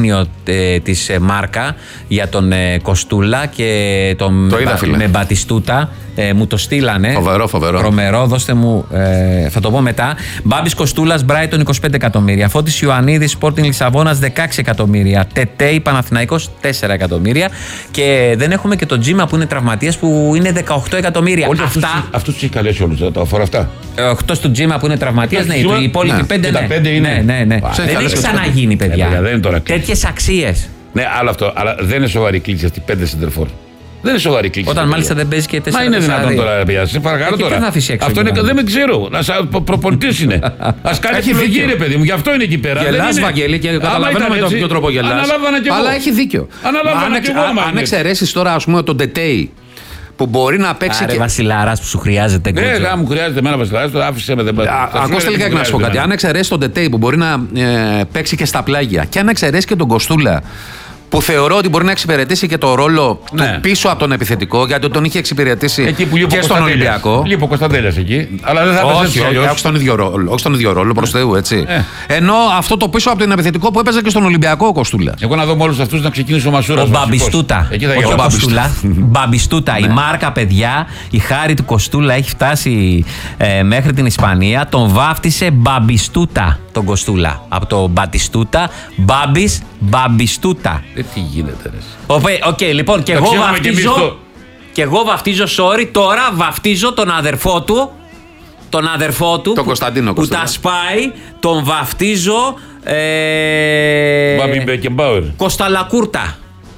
της Μάρκα για τον Κοστούλα και τον με Μπατιστούτα. Μου το στείλανε. Φοβερό. Τρομερό, δώστε μου, θα το πω μετά. Μπάμπης Κοστούλας, Μπράιτον 25 εκατομμύρια. Φώτης Ιωαννίδης, Sporting Λισαβόνας 16 εκατομμύρια. Τετέι Παναθηναϊκός 4 εκατομμύρια. Και δεν έχουμε και τον Τζίμα που είναι τραυματίας που είναι 18 εκατομμύρια. Όλοι αυτούς τους έχει καλέσει όλους, τα αφορά αυτά. Εκτός του Τζίμα που είναι τραυματίας, ναι, οι υπόλοιποι 5 είναι. Ναι. Δεν έχει ξαναγίνει, παιδιά. Τέτοιες αξίες. Ναι, άλλο αυτό. Αλλά δεν είναι σοβαρή κλίση αυτή 5 σεντερφόρ. Δεν είναι σοβαρή κλίση. Όταν μάλιστα δεν παίζει και 4. Μα είναι δυνατόν τώρα, παιδιά. Σε παρακαλώ τώρα. Αυτό είναι, δεν με ξέρω. Προπονητής είναι. Ας κάνει επιλογή, ρε παιδί μου. Γι' αυτό είναι εκεί πέρα. Γελάς, Βαγγέλη, και καταλαβαίνω με τον ποιο τρόπο γελάς. Αλλά έχει δίκιο. Αν εξαιρέσεις τώρα, ας πούμε, τον Τετέι που μπορεί να παίξει. Άρα, Βασιλάρας που σου χρειάζεται. Ναι, μου χρειάζεται εμένα Βασιλάρας, το άφησε με. Ακούστε λιγάκι να σου πω κάτι. Αν εξαιρέσει τον Τετέι που μπορεί να παίξει και στα πλάγια και αν εξαιρέσει και τον Κοστούλα που θεωρώ ότι μπορεί να εξυπηρετήσει και το ρόλο του πίσω από τον επιθετικό, γιατί τον είχε εξυπηρετήσει και στον Ολυμπιακό. Λείπει ο Κωνσταντέλιας εκεί. Αλλά δεν θα όχι στον ίδιο ρόλο, προς Θεού, έτσι. Ενώ αυτό το πίσω από τον επιθετικό που έπαιζε και στον Ολυμπιακό ο Κοστούλας. Εγώ να δω με όλους αυτούς να ξεκινήσει ο Μασούρας. Ο Μπαμπιστούτα. Ο Μπαμπιστούτα. Η Μάρκα, παιδιά, η χάρη του Κοστούλα έχει φτάσει μέχρι την Ισπανία. Τον βάφτισε Μπαμπιστούτα τον Κοστούλα. Από το Μπατιστούτα, Μπαμπιστούτα. Τι γίνεται, ρε. Οκ, λοιπόν, και εγώ βαφτίζω, sorry, τώρα βαφτίζω τον αδερφό του. Τον αδερφό του τον Κωνσταντίνο που τα σπάει, τον βαφτίζω Μπάμπι Μπέκεμπάουερ. Κοσταλακούρτα.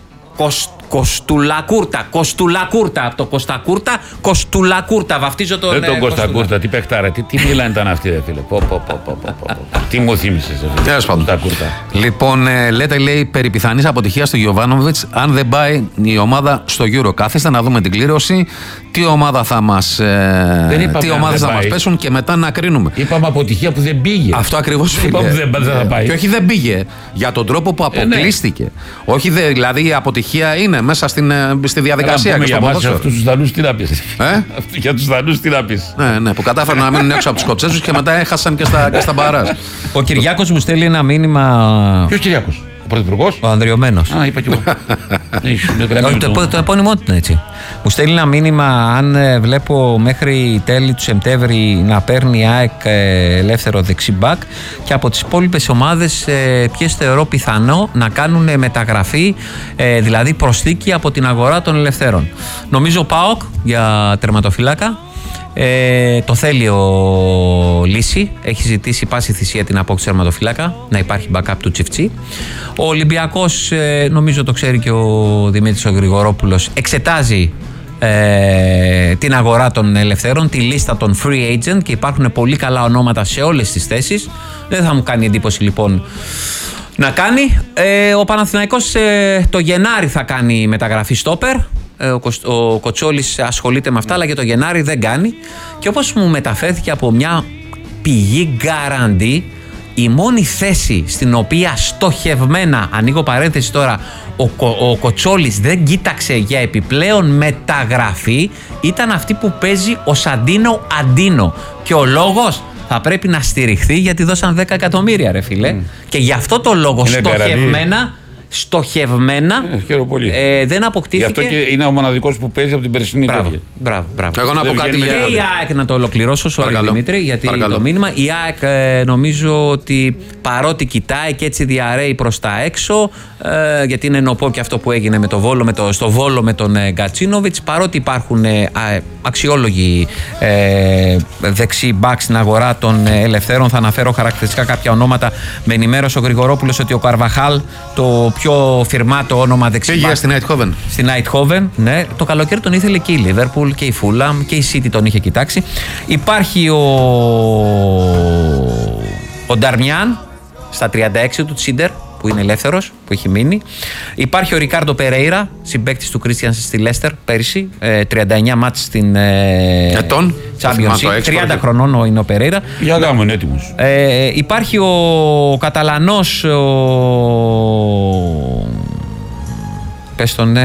Κοστουλακούρτα. Από το Κωστακούρτα, Κοστουλακούρτα. Βαφτίζω τον. Δεν τον Κωστακούρτα, τι παιχτάρα, τι μίλα ήταν αυτή, ρε φίλε. Τι μου θύμισες. Τέλος πάντων. Λοιπόν, λέτε, λέει, περί πιθανής αποτυχίας του Γιοβάνοβιτς, αν δεν πάει η ομάδα στο Euro. Κάθεστε να δούμε την κλήρωση, τι ομάδα θα μας πέσουν και μετά να κρίνουμε. Είπαμε αποτυχία που δεν πήγε. Αυτό ακριβώς είπαμε που δεν θα πάει. Και όχι δεν πήγε, για τον τρόπο που αποκλείστηκε. Όχι, δηλαδή η αποτυχία είναι μέσα στη διαδικασία. Για αυτούς τους Δανούς τι να πεις. Για τους Δανούς τι να πεις. Ναι, που κατάφεραν να μείνουν έξω από τους Σκοτσέζους και μετά έχασαν και στα μπαράζ. Ο Κυριάκος μου στέλνει ένα μήνυμα. Ποιος Κυριάκος? Ο Πρωθυπουργός? Ο Ανδριωμένος. Είπα κι εγώ. Το επώνυμό του είναι έτσι. Μου στέλνει ένα μήνυμα αν βλέπω μέχρι τέλη του Σεπτέμβρη να παίρνει η ΑΕΚ ελεύθερο δεξί μπακ και από τις υπόλοιπες ομάδες ποιες θεωρώ πιθανό να κάνουν μεταγραφή, δηλαδή προσθήκη από την αγορά των ελευθέρων. Νομίζω ΠΑΟΚ για τερματοφύλακα. Το θέλει ο Λύση. Έχει ζητήσει πάση θυσία την απόκτηση τερματοφύλακα, να υπάρχει backup του Τσιφτσί. Ο Ολυμπιακός, νομίζω το ξέρει και ο Δημήτρης ο Γρηγορόπουλος, εξετάζει την αγορά των ελευθέρων, τη λίστα των free agent και υπάρχουν πολύ καλά ονόματα σε όλες τις θέσεις. Δεν θα μου κάνει εντύπωση λοιπόν να κάνει. Ο Παναθηναϊκός το Γενάρη θα κάνει μεταγραφή στόπερ. Ο Κοτσόλης ασχολείται με αυτά, αλλά για το Γενάρη δεν κάνει. Και όπως μου μεταφέρθηκε από μια πηγή γκαράντι, η μόνη θέση στην οποία στοχευμένα, ανοίγω παρένθεση τώρα, ο Κοτσόλης δεν κοίταξε για επιπλέον μεταγραφή, ήταν αυτή που παίζει ο Σαντίνο Αντίνο. Και ο λόγος θα πρέπει να στηριχθεί γιατί δώσαν 10 εκατομμύρια, ρε φίλε. Και γι' αυτό το λόγο στοχευμένα δεν αποκτήθηκε. Γι' αυτό και είναι ο μοναδικός που παίζει από την περσινή τέτοια. Μπράβο. Εγώ να πω κάτι. Και η ΑΕΚ, να το ολοκληρώσω, Δημήτρη, γιατί το μήνυμα. Η ΑΕΚ νομίζω ότι παρότι κοιτάει και έτσι διαρρέει προς τα έξω, γιατί είναι νοπό και αυτό που έγινε με το Βόλο, στο Βόλο με τον Γκατσίνοβιτς, παρότι υπάρχουν αξιόλογοι δεξί μπακ στην αγορά των ελευθέρων, θα αναφέρω χαρακτηριστικά κάποια ονόματα. Με ενημέρωσε ο Γρηγορόπουλος ότι ο Καρβαχάλ, το πιο φυρμάτο όνομα δεξί μπακ, στην Eindhoven. Στην Eindhoven, ναι. Το καλοκαίρι τον ήθελε και η Λίβερπουλ και η Φούλαμ και η City τον είχε κοιτάξει. Υπάρχει ο Νταρμιάν στα 36 του Τσίντερ, που είναι ελεύθερος, που έχει μείνει. Υπάρχει ο Ρικάρντο Περέιρα, συμπαίκτης του Κρίστιαν στη Λέστερ πέρυσι, 39 μάτς στην Champions League, 30 χρονών είναι ο Περέιρα. Για γάμο είναι έτοιμος. Υπάρχει ο Καταλανός, πες τον,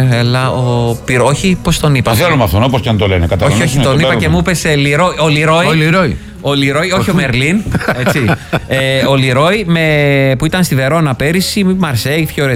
όχι, πώς τον είπα. Το θέλω με αυτόν, όπως και αν το λένε. Όχι, τον είπα και μου είπες ο Λιρόι. Ο Λιρόι, όχι ο Μερλίν. Ο Λιρόι που ήταν στη Βερόνα πέρυσι, Μαρσέη,